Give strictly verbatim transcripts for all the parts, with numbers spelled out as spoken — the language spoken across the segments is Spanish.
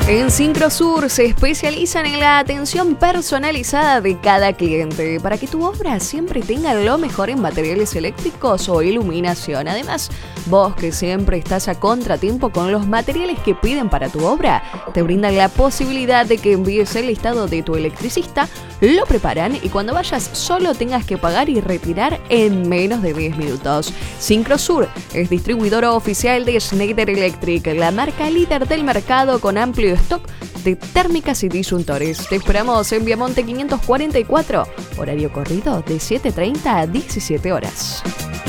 En Syncrosur se especializan en la atención personalizada de cada cliente para que tu obra siempre tenga lo mejor en materiales eléctricos o iluminación. Además, vos que siempre estás a contratiempo con los materiales que piden para tu obra, te brindan la posibilidad de que envíes el listado de tu electricista, lo preparan y cuando vayas solo tengas que pagar y retirar en menos de diez minutos. Syncrosur es distribuidora oficial de Schneider Electric, la marca líder del mercado con amplio stock de térmicas y disyuntores. Te esperamos en Viamonte quinientos cuarenta y cuatro, horario corrido de siete treinta a diecisiete horas.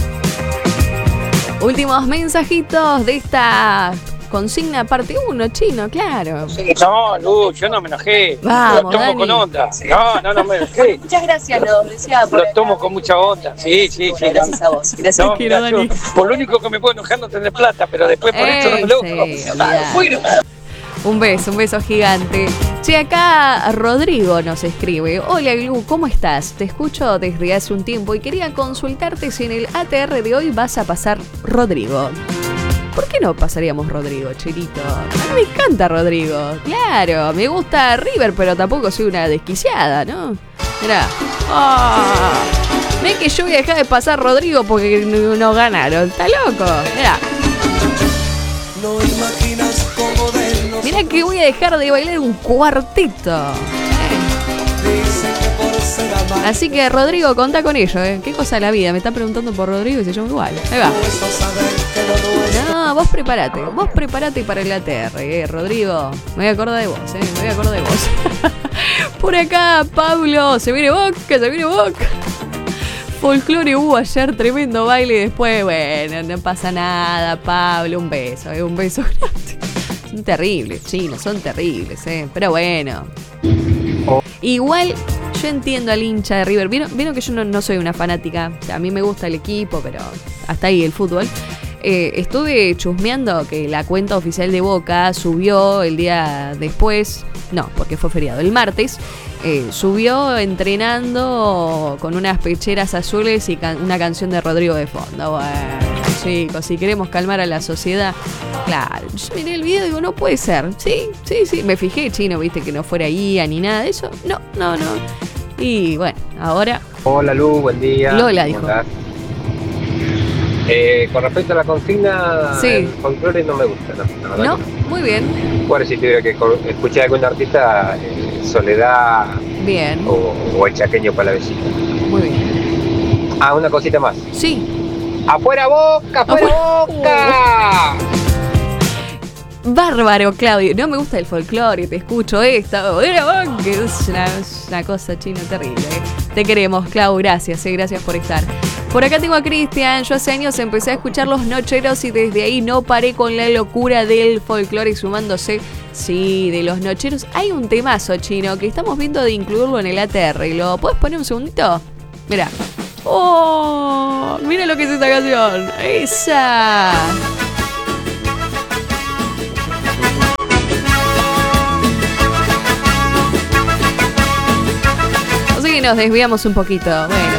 Últimos mensajitos de esta consigna parte uno, Chino, claro. No, Lu, yo no me enojé. Vamos, lo tomo Dani. con onda. No, no, no me enojé. Muchas gracias, lo decía por Lo acá. tomo con mucha onda. Sí, sí, sí. Gracias a vos. Gracias. No, mira, yo, por lo único que me puedo enojar no tener plata, pero después por esto no me enojo. Sí, olvidá. Un beso, un beso gigante. Che, acá Rodrigo nos escribe. Hola, Lu, ¿cómo estás? Te escucho desde hace un tiempo y quería consultarte si en el A T R de hoy vas a pasar Rodrigo. ¿Por qué no pasaríamos Rodrigo, Chirito? A mí me encanta Rodrigo. Claro, me gusta River, pero tampoco soy una desquiciada, ¿no? Mirá. Oh, ven que yo voy a dejar de pasar Rodrigo porque no, no ganaron. ¿Está loco? Mirá. No imaginas cómo de los Mirá que voy a dejar de bailar un cuarteto. dicen que por ser amado Así que Rodrigo, contá con ello, ¿eh? ¿Qué cosa de la vida? Me están preguntando por Rodrigo y se llama igual. Ahí va. nuestro saber que lo nuestro No, vos preparate. Vos preparate para el A T R, ¿eh? Rodrigo. Me voy a acordar de vos, ¿eh? Me voy a acordar de vos. Por acá, Pablo. Se viene Boca, se viene Boca. Folclore hubo ayer, tremendo baile y después, bueno, no pasa nada, Pablo. Un beso, ¿eh? Un beso grande. Son terribles, chinos, son terribles, ¿eh? Pero bueno. Igual yo entiendo al hincha de River. Vieron, vieron que yo no, no soy una fanática. O sea, a mí me gusta el equipo, pero hasta ahí el fútbol. Eh, estuve chusmeando que la cuenta oficial de Boca subió el día después. No, porque fue feriado. El martes eh, subió entrenando con unas pecheras azules y can- una canción de Rodrigo de fondo. Bueno, chicos, si queremos calmar a la sociedad. Claro, yo miré el video y digo, no puede ser. Sí, sí, sí. Me fijé, Chino, viste, que no fuera I A ni nada de eso. No, no, no. Y bueno, ahora. Hola Lu, buen día. Lola ¿Cómo dijo. estás? Eh, con respecto a la consigna, Sí. el folclore no me gusta, no, la verdad No, que no. muy bien. Bueno, si tuviera que co- escuchar a algún artista, eh, Soledad Bien, o, o el chaqueño Palavecino. muy bien. Ah, una cosita más. Sí. ¡Afuera Boca! ¡Afuera Afuera- Boca! Bárbaro, Claudio. No me gusta el folclore, te escucho esta. Era que es una, es una cosa chino terrible. ¿eh? Te queremos, Clau. Gracias, eh, gracias por estar. Por acá tengo a Cristian. Yo hace años empecé a escuchar los nocheros y desde ahí no paré con la locura del folclore sumándose. Sí, de los nocheros. Hay un temazo chino que estamos viendo de incluirlo en el A T R. ¿Lo puedes poner un segundito? Mira. ¡Oh! Mira lo que es esta canción. ¡Esa! Así que nos desviamos un poquito. Bueno.